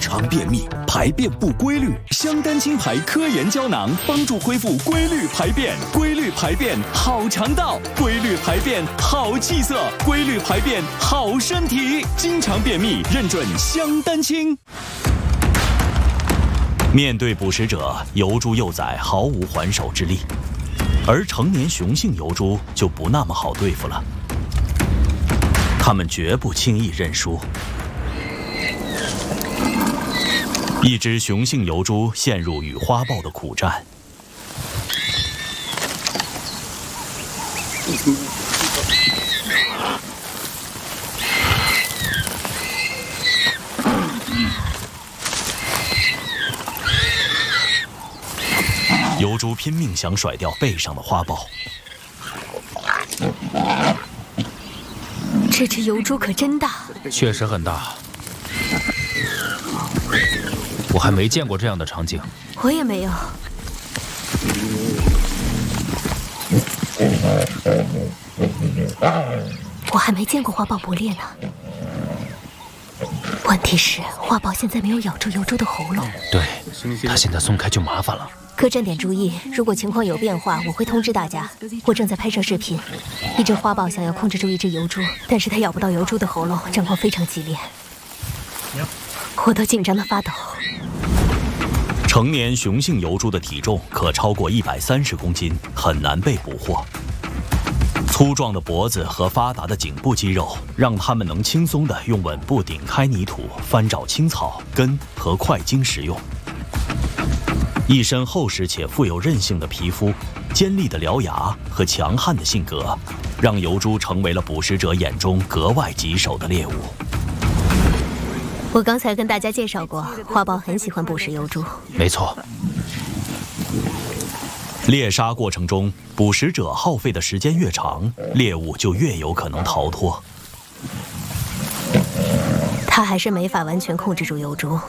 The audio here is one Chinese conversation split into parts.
常便秘，排便不规律。香丹清排科研胶囊帮助恢复规律排便，规律排便好肠道，规律排便好气色，规律排便好身体。经常便秘认准香丹清。面对捕食者，疣猪幼崽毫无还手之力，而成年雄性疣猪就不那么好对付了。它们绝不轻易认输。一只雄性疣猪陷入与花豹的苦战。疣猪拼命想甩掉背上的花豹。 这只疣猪可真大， 确实很大，我还没见过这样的场景。 我也没有。我还没见过花豹捕猎呢。问题是，花豹现在没有咬住疣猪的喉咙。 对，它现在松开就麻烦了。 各站点注意，如果情况有变化，我会通知大家。我正在拍摄视频，一只花豹想要控制住一只疣猪，但是它咬不到疣猪的喉咙，战况非常激烈，我都紧张得发抖。 成年雄性疣猪的体重可超过130公斤，很难被捕获。粗壮的脖子和发达的颈部肌肉，让它们能轻松地用吻部顶开泥土、翻找青草、根和块茎食用。一身厚实且富有韧性的皮肤、尖利的獠牙和强悍的性格，让疣猪成为了捕食者眼中格外棘手的猎物。 我刚才跟大家介绍过，花豹很喜欢捕食疣猪。 没错。 猎杀过程中，捕食者耗费的时间越长，猎物就越有可能逃脱。 他还是没法完全控制住疣猪。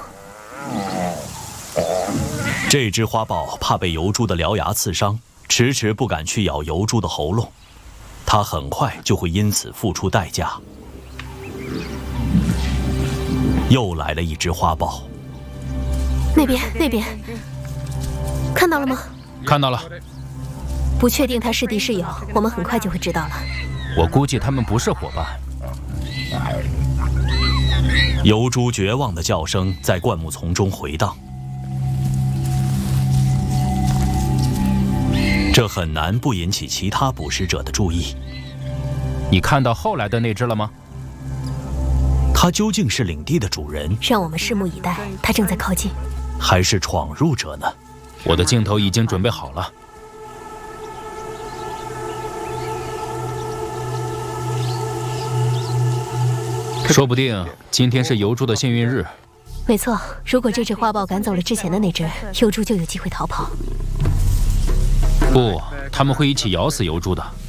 这只花豹怕被疣猪的獠牙刺伤，迟迟不敢去咬疣猪的喉咙，它很快就会因此付出代价。又来了一只花豹。 那边，看到了吗？ 看到了。 不确定它是敌是友，我们很快就会知道了。 我估计他们不是伙伴。 疣猪绝望的叫声在灌木丛中回荡。这很难不引起其他捕食者的注意。 你看到后来的那只了吗？ 它究竟是领地的主人， 让我们拭目以待。它正在靠近， 还是闯入者呢？ 我的镜头已经准备好了。说不定今天是疣猪的幸运日。 没错，如果这只花豹赶走了之前的那只，疣猪就有机会逃跑。 不，他们会一起咬死疣猪的。